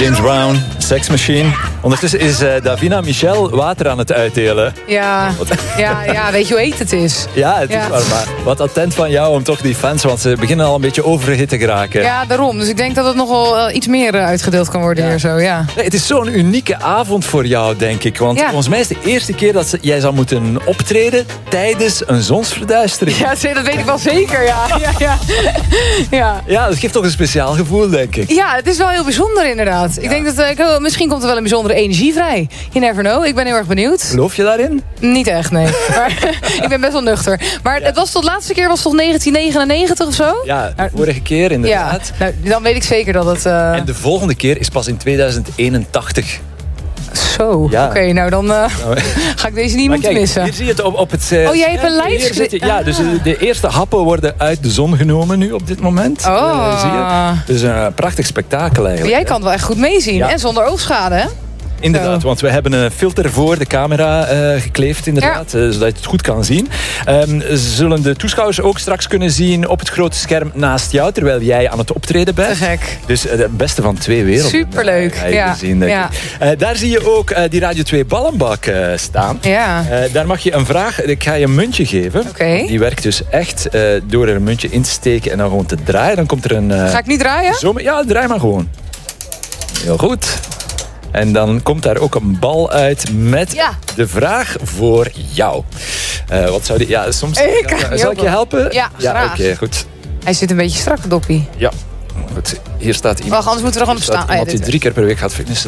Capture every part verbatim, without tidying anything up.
James Brown, Sex Machine. Ondertussen is uh, Davina Michel water aan het uitdelen. Ja, ja, ja, weet je hoe heet het is? Ja, het ja. is waar, maar wat attent van jou om toch die fans, want ze beginnen al een beetje overhit te geraken. Ja, daarom. Dus ik denk dat het nog wel uh, iets meer uh, uitgedeeld kan worden ja. hier zo, ja. Nee, het is zo'n unieke avond voor jou, denk ik. Want ja. volgens mij is het de eerste keer dat ze, jij zou moeten optreden tijdens een zonsverduistering. Ja, dat weet ik wel zeker, ja. Ja, ja. ja. ja dat geeft toch een speciaal gevoel, denk ik. Ja, het is wel heel bijzonder, inderdaad. Ja. Ik denk dat uh, ik, misschien komt er wel een bijzondere energie vrij. You never know. Ik ben heel erg benieuwd. Geloof je daarin? Niet echt, nee. Maar, ik ben best wel nuchter. Maar ja. het was tot de laatste keer was toch negentien negenennegentig of zo? Ja, de nou, vorige keer inderdaad. Ja, nou, dan weet ik zeker dat het... Uh... En de volgende keer is pas in tweeduizend eenentachtig. Zo, ja. oké, okay, nou dan uh, ga ik deze niet maar moeten kijk, missen. Hier zie je het op, op het... Uh, oh, jij hebt een lijst gezet? Ja, dus de, de eerste happen worden uit de zon genomen nu op dit moment. Oh. Uh, zie je? Dus een prachtig spektakel eigenlijk. Jij kan het wel echt goed meezien. Ja. En zonder oogschade, hè? Inderdaad, want we hebben een filter voor de camera uh, gekleefd, inderdaad, ja. uh, zodat je het goed kan zien. Um, zullen de toeschouwers ook straks kunnen zien op het grote scherm naast jou, terwijl jij aan het optreden bent. Te gek. Dus uh, het beste van twee werelden. Superleuk, uh, ja. Gezien, ja. Uh, daar zie je ook uh, die Radio twee ballenbak uh, staan. Ja. Uh, daar mag je een vraag, ik ga je een muntje geven. Okay. Die werkt dus echt uh, door er een muntje in te steken en dan gewoon te draaien. Dan komt er een... Uh, ga ik niet draaien? Zomer, ja, draai maar gewoon. Heel goed. En dan komt daar ook een bal uit met ja. de vraag voor jou. Uh, wat zou die... Ja, soms... Ik ja, zal ik je helpen? Ja, ja graag. Oké, okay, goed. Hij zit een beetje strak, Doppie. Ja. Goed. Hier staat iemand... Wacht, anders moeten we er gewoon op staan. Iemand die drie keer per week gaat fitnessen.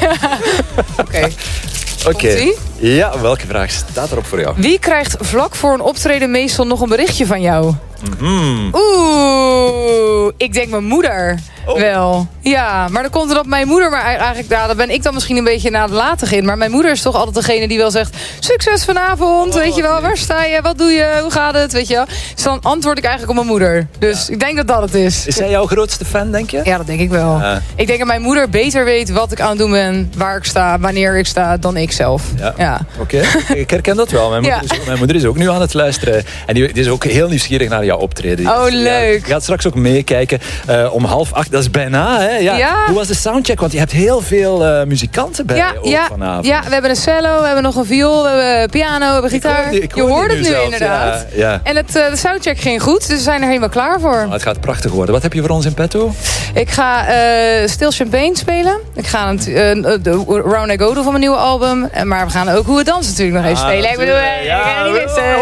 Oké. Oké. Ja, welke vraag staat erop voor jou? Wie krijgt vlak voor een optreden meestal nog een berichtje van jou? Mm-hmm. Oeh, ik denk mijn moeder. Oh. Wel. Ja, maar dan komt er dat mijn moeder, maar eigenlijk, ja, daar ben ik dan misschien een beetje nalatig in. Maar mijn moeder is toch altijd degene die wel zegt, succes vanavond, oh, weet je wel, waar sta je, wat doe je, hoe gaat het, weet je wel. Dus dan antwoord ik eigenlijk op mijn moeder. Dus ja. ik denk dat dat het is. Is zij jouw grootste fan, denk je? Ja, dat denk ik wel. Uh. Ik denk dat mijn moeder beter weet wat ik aan het doen ben, waar ik sta, wanneer ik sta, dan ik zelf. Ja. ja. Oké, okay. Ik herken dat wel. Mijn moeder, ja. is, mijn moeder is ook nu aan het luisteren. En die, die is ook heel nieuwsgierig naar jouw optreden. Oh, leuk. Je gaat straks ook meekijken uh, om half acht. Dat is bijna, hè? Ja. Ja. Hoe was de soundcheck? Want je hebt heel veel uh, muzikanten bij ja, ook ja, vanavond. Ja, we hebben een cello, we hebben nog een viool, we hebben piano, we hebben gitaar. Ik hoor die, ik hoor je hoort het nu zelfs, inderdaad. Ja, ja. En het, uh, de soundcheck ging goed, dus we zijn er helemaal klaar voor. Oh, het gaat prachtig worden. Wat heb je voor ons in petto? Ik ga uh, Still Champagne spelen. Ik ga een, uh, de Round I Go van mijn nieuwe album. Maar we gaan ook Hoe We Dansen natuurlijk nog even ah, spelen. Ik bedoel, ja, ik ga niet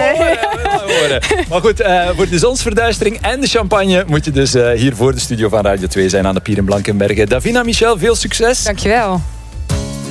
missen. Maar goed, uh, voor de zonsverduistering en de champagne moet je dus uh, hier voor de studio van Radio twee zijn aan de Pier in Blankenberge. Davina Michel, veel succes. Dankjewel.